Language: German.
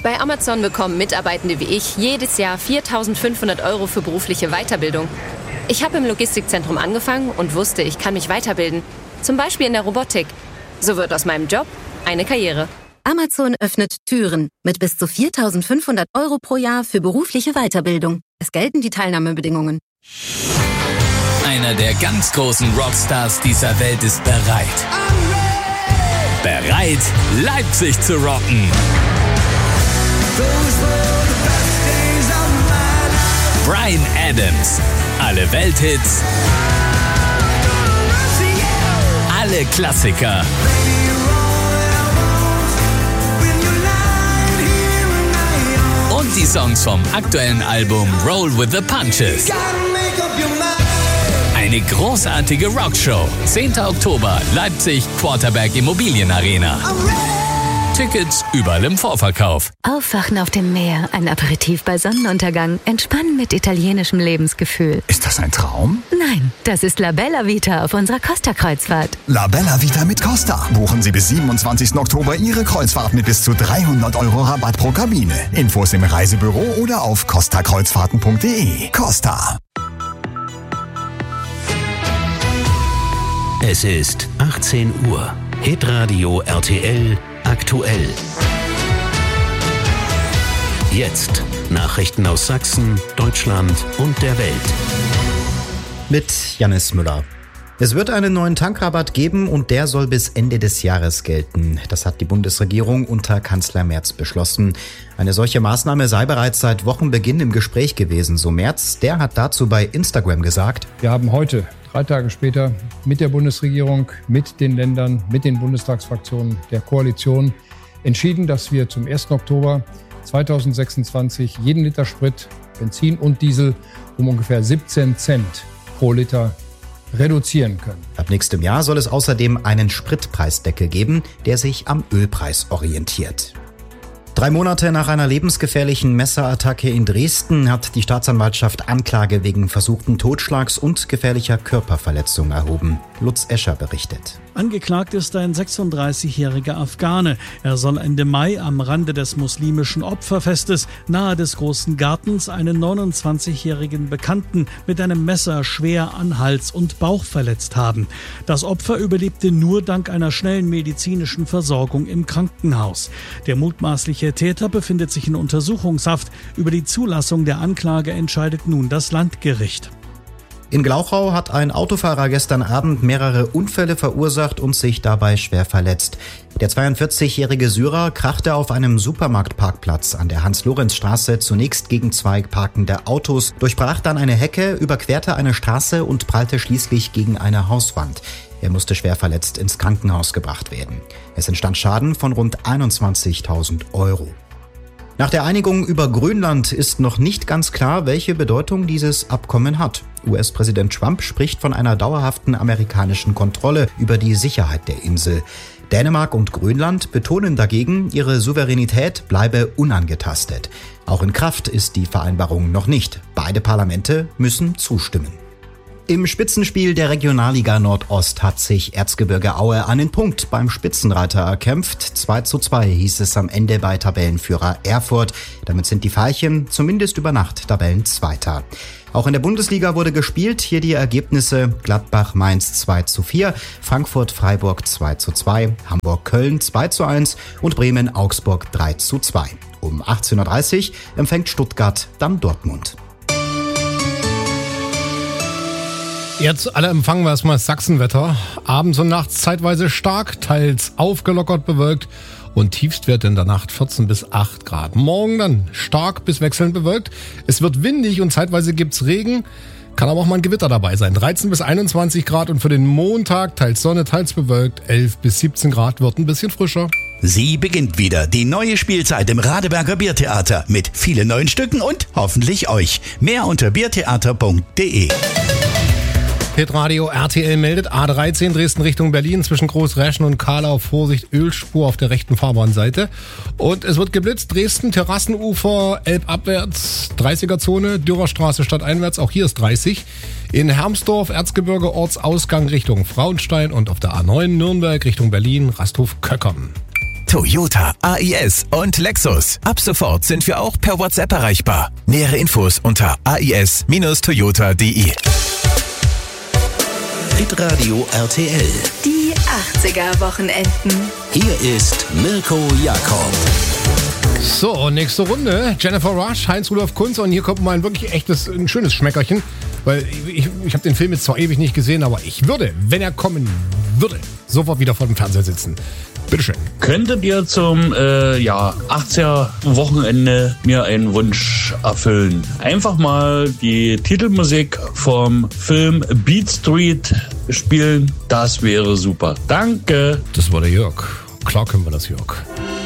Bei Amazon bekommen Mitarbeitende wie ich jedes Jahr 4.500 € für berufliche Weiterbildung. Ich habe im Logistikzentrum angefangen und wusste, ich kann mich weiterbilden. Zum Beispiel in der Robotik. So wird aus meinem Job eine Karriere. Amazon öffnet Türen mit bis zu 4.500 € pro Jahr für berufliche Weiterbildung. Es gelten die Teilnahmebedingungen. Einer der ganz großen Rockstars dieser Welt ist bereit. Bereit, Leipzig zu rocken. Bryan Adams. Alle Welthits. Alle Klassiker. Und die Songs vom aktuellen Album Roll with the Punches. Eine großartige Rockshow. 10. Oktober, Leipzig, Quarterberg Immobilienarena. Tickets überall im Vorverkauf. Aufwachen auf dem Meer, ein Aperitif bei Sonnenuntergang, entspannen mit italienischem Lebensgefühl. Ist das ein Traum? Nein, das ist La Bella Vita auf unserer Costa-Kreuzfahrt. La Bella Vita mit Costa. Buchen Sie bis 27. Oktober Ihre Kreuzfahrt mit bis zu 300 € Rabatt pro Kabine. Infos im Reisebüro oder auf costakreuzfahrten.de. Costa. Es ist 18 Uhr. Hitradio RTL aktuell. Jetzt Nachrichten aus Sachsen, Deutschland und der Welt. Mit Jannis Müller. Es wird einen neuen Tankrabatt geben und der soll bis Ende des Jahres gelten. Das hat die Bundesregierung unter Kanzler Merz beschlossen. Eine solche Maßnahme sei bereits seit Wochenbeginn im Gespräch gewesen, so Merz. Der hat dazu bei Instagram gesagt: Wir haben heute, 3 Tage später, mit der Bundesregierung, mit den Ländern, mit den Bundestagsfraktionen der Koalition entschieden, dass wir zum 1. Oktober 2026 jeden Liter Sprit, Benzin und Diesel um ungefähr 17 Cent pro Liter reduzieren können. Ab nächstem Jahr soll es außerdem einen Spritpreisdeckel geben, der sich am Ölpreis orientiert. 3 Monate nach einer lebensgefährlichen Messerattacke in Dresden hat die Staatsanwaltschaft Anklage wegen versuchten Totschlags und gefährlicher Körperverletzung erhoben. Lutz Escher berichtet. Angeklagt ist ein 36-jähriger Afghane. Er soll Ende Mai am Rande des muslimischen Opferfestes nahe des Großen Gartens einen 29-jährigen Bekannten mit einem Messer schwer an Hals und Bauch verletzt haben. Das Opfer überlebte nur dank einer schnellen medizinischen Versorgung im Krankenhaus. Der mutmaßliche Täter befindet sich in Untersuchungshaft. Über die Zulassung der Anklage entscheidet nun das Landgericht. In Glauchau hat ein Autofahrer gestern Abend mehrere Unfälle verursacht und sich dabei schwer verletzt. Der 42-jährige Syrer krachte auf einem Supermarktparkplatz an der Hans-Lorenz-Straße zunächst gegen 2 parkende Autos, durchbrach dann eine Hecke, überquerte eine Straße und prallte schließlich gegen eine Hauswand. Er musste schwer verletzt ins Krankenhaus gebracht werden. Es entstand Schaden von rund 21.000 €. Nach der Einigung über Grönland ist noch nicht ganz klar, welche Bedeutung dieses Abkommen hat. US-Präsident Trump spricht von einer dauerhaften amerikanischen Kontrolle über die Sicherheit der Insel. Dänemark und Grönland betonen dagegen, ihre Souveränität bleibe unangetastet. Auch in Kraft ist die Vereinbarung noch nicht. Beide Parlamente müssen zustimmen. Im Spitzenspiel der Regionalliga Nordost hat sich Erzgebirge Aue einen Punkt beim Spitzenreiter erkämpft. 2:2 hieß es am Ende bei Tabellenführer Erfurt. Damit sind die Veilchen zumindest über Nacht Tabellenzweiter. Auch in der Bundesliga wurde gespielt. Hier die Ergebnisse: Gladbach-Mainz 2:4, Frankfurt-Freiburg 2:2, Hamburg-Köln 2:1 und Bremen-Augsburg 3:2. Um 18:30 Uhr empfängt Stuttgart dann Dortmund. Jetzt alle empfangen wir erstmal das Sachsenwetter. Abends und nachts zeitweise stark, teils aufgelockert bewölkt und Tiefstwerte in der Nacht 14 bis 8 Grad. Morgen dann stark bis wechselnd bewölkt. Es wird windig und zeitweise gibt's Regen. Kann aber auch mal ein Gewitter dabei sein. 13 bis 21 Grad und für den Montag teils Sonne, teils bewölkt. 11 bis 17 Grad wird ein bisschen frischer. Sie beginnt wieder, die neue Spielzeit im Radeberger Biertheater mit vielen neuen Stücken und hoffentlich euch. Mehr unter biertheater.de. Hitradio RTL meldet A13 Dresden Richtung Berlin zwischen Großräschen und Kahlau. Vorsicht, Ölspur auf der rechten Fahrbahnseite. Und es wird geblitzt. Dresden, Terrassenufer, Elbabwärts, 30er-Zone, Dürerstraße stadteinwärts, auch hier ist 30. In Hermsdorf, Erzgebirge, Ortsausgang Richtung Frauenstein und auf der A9 Nürnberg Richtung Berlin, Rasthof Köckern. Toyota, AIS und Lexus. Ab sofort sind wir auch per WhatsApp erreichbar. Nähere Infos unter ais-toyota.de. Hitradio RTL. Die 80er-Wochenenden. Hier ist Mirko Jakob. So, nächste Runde. Jennifer Rush, Heinz-Rudolf Kunz. Und hier kommt mal ein wirklich ein schönes Schmeckerchen. Weil ich habe den Film jetzt zwar ewig nicht gesehen, aber ich würde, wenn er kommen würde, sofort wieder vor dem Fernseher sitzen. Bitteschön. Könntet ihr zum 80er-Wochenende mir einen Wunsch erfüllen? Einfach mal die Titelmusik vom Film Beat Street spielen. Das wäre super. Danke. Das war der Jörg. Klar können wir das, Jörg.